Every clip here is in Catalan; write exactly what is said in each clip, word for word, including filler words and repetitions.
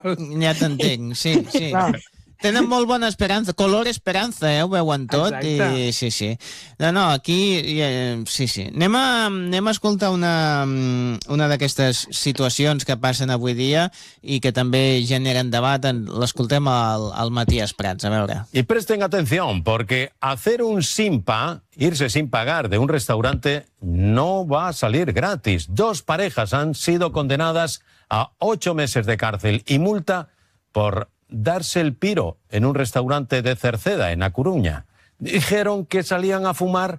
Ja t'entenc, sí, sí. Clar. Tenen molt bona esperança, color esperança, eh? Ho veuen tot. Exacte. I, sí, sí. No, no, aquí... Eh, sí, sí. Anem a, anem a escoltar una, una d'aquestes situacions que passen avui dia i que també generen debat. L'escoltem al, al Matías Prats, a veure. Y presten atención, porque hacer un simpa, irse sin pagar de un restaurante, no va a salir gratis. Dos parejas han sido condenadas a ocho meses de cárcel y multa por darse el piro en un restaurante de Cerceda, en A Coruña. Dijeron que salían a fumar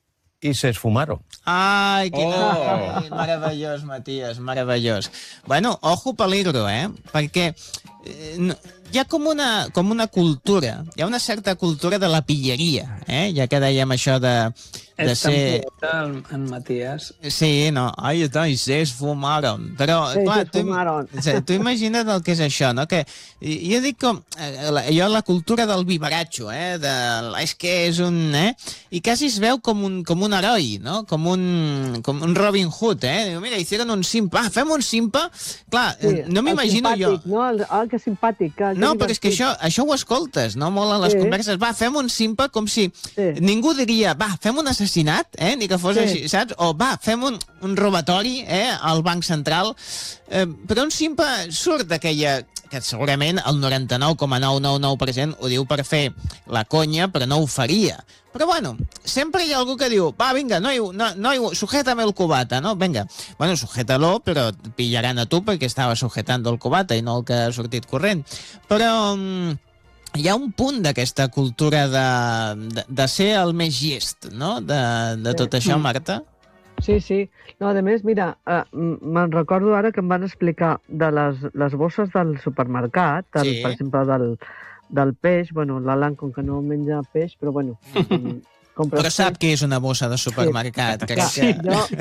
y se esfumaron. Ai, quina... Oh. Meravellós, Matías, meravellós. Bueno, ojo peligro, eh? Perquè eh, no, hi ha com una, com una cultura, hi ha una certa cultura de la pilleria, eh? Ja que dèiem això de, de És tan ser... poeta, el, en Matías. Sí, no, ai, i se esfumaron. Però, Sí, clar, se tu, esfumaron. tu imagina't el que és això, no? Que jo dic com... eh, la- Jo la cultura del vivaratxo, eh? De, és que és un... Eh? I quasi es veu com un, com un heroi, no? Com un, com un Robin Hood, eh? Diu, mira, hicieron un simpa. Ah, fem un simpa? Clar, Sí, eh, no el m'imagino jo... simpàtic, No? El, el que és simpàtic. Que, No, però és que això, això ho escoltes, no? Molt a les Sí. converses. Va, fem un simpa com si... Sí. Ningú diria, va, fem un assassinat, eh? Ni que fos Sí. així, saps? O va, fem un, un robatori, eh? Al Banc Central. Eh, però un simpa surt d'aquella... que segurament el noranta-nou coma nou nou nou per cent ho diu per fer la conya, però no ho faria. Però bueno, sempre hi ha algú que diu, va, vinga, noi, no, noi, sujétame el cubata, no? Vinga. Bueno, sujétalo, però et pillaran a tu perquè estava sujetando el cubata i no el que ha sortit corrent. Però... mm, hi ha un punt d'aquesta cultura de, de, de ser el més llest, no? De, de tot això, Marta. Sí, sí. No, a més, mira, eh, m- me'n recordo ara que em van explicar de les, les bosses del supermercat, del, Sí. per exemple, del, del peix. Bueno, l'Alan, com que no menja peix, però bueno... mm, compra Però sap que és una bossa de supermercat. Crec Clar, que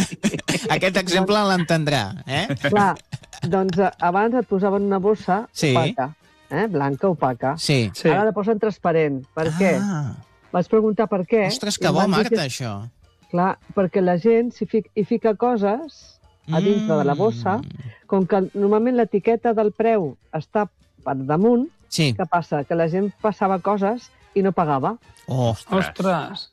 jo, aquest exemple l'entendrà, eh? clar, doncs eh, abans et posaven una bossa Sí. opaca, eh? blanca, opaca. Sí. Sí. Ara la posen transparent. Per què? Ah, Vaig preguntar per què. ostres, i que em bo, van dir Marta, que- això. Clar, perquè la gent s'hi fica, hi fica coses a dintre de la bossa, Mm. com que normalment l'etiqueta del preu està per damunt, Sí. què passa? Que la gent passava coses i no pagava. Oh, Ostres,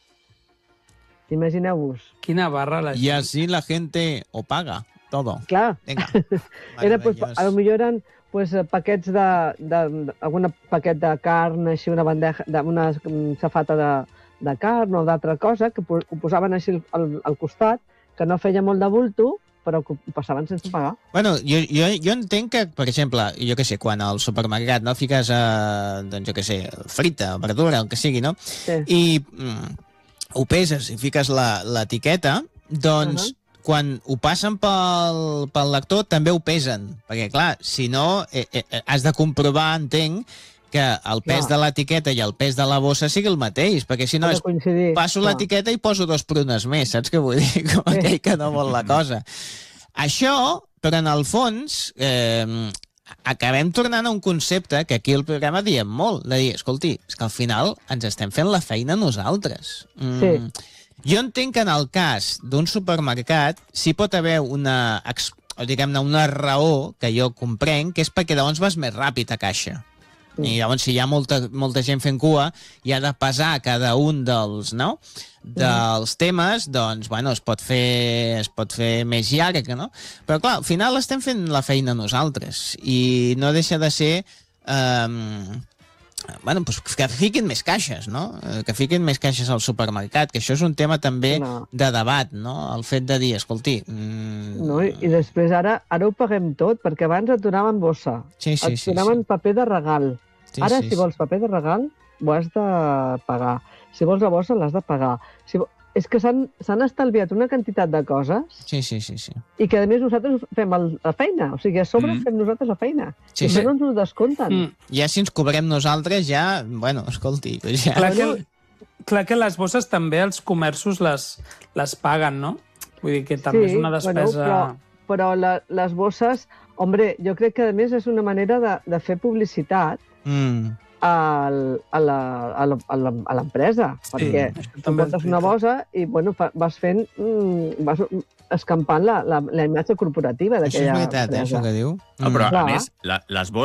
Imagineu-vos. quina barra la y gent. así la gente o paga todo. Clar, Venga. era, pues, Meravellós. a lo millor eren pues, eh, paquets de, de, de algun paquet de carn, així una bandeja, de, una mm, safata de, de carn o d'altra cosa, que po- ho posaven així al, al, al costat, que no feia molt de bulto, però que ho passaven sense pagar. Bueno, jo, jo, jo entenc que, per exemple, jo què sé, quan al supermercat no fiques, eh, doncs jo què sé, frita, verdura, el que sigui, no? Sí. I mm, ho peses i fiques la- l'etiqueta, doncs Uh-huh. quan ho passen pel, pel lector també ho pesen, perquè clar, si no eh, eh, has de comprovar, entenc, que el pes Clar. de l'etiqueta i el pes de la bossa sigui el mateix, perquè si no Ha de és coincidir. passo clar. l'etiqueta i poso dos prunes més, saps què vull dir? Com Sí. aquell que no vol la cosa. Això, però en el fons, eh, acabem tornant a un concepte que aquí al programa diem molt, de dir, escolti, és que al final ens estem fent la feina nosaltres. Mm, Sí. Jo entenc que en el cas d'un supermercat sí pot haver una, ex- o diguem-ne, una raó que jo comprenc, que és perquè llavors vas més ràpid a caixa. I llavors, si hi ha molta, molta gent fent cua i ha de pesar cada un dels, no? dels temes, doncs, bueno, es pot fer, es pot fer més llarg, no? Però, clar, al final estem fent la feina nosaltres i no deixa de ser... Eh, bueno, pues que fiquin més caixes, no? Eh, Que fiquin més caixes al supermercat, que això és un tema també No. de debat, no? El fet de dir, escolti... Mm, No? I, I després ara ara ho paguem tot, perquè abans et donaven bossa, Sí, sí, et sí, donaven sí. paper de regal. Sí, Ara, sí, si sí. vols paper de regal, ho has de pagar. Si vols la bossa, l'has de pagar. Si vo... És que s'han s'han estalviat una quantitat de coses Sí, sí, sí, sí. i que, a més, nosaltres fem el, la feina. O sigui, a sobre Mm. fem nosaltres la feina. Sí, I sí. no ens ho descompten. Mm. Ja si ens cobrem nosaltres, ja... Bueno, escolti, doncs ja... Clar, Bueno. que, clar que les bosses també els comerços les, les paguen, no? Vull dir que també és una despesa... Bueno, però, però la, les bosses... Hombre, jo crec que, a més, és una manera de, de fer publicitat Mm. al, a la- a la- a la- a l'empresa, perquè això tu també és portes una veritat. bossa i bueno, fa, vas fent, mm, vas escampant la, la, la imatge corporativa Això és d'aquella veritat, eh, empresa. això que diu. No, però, Clar. a més, la, les bosses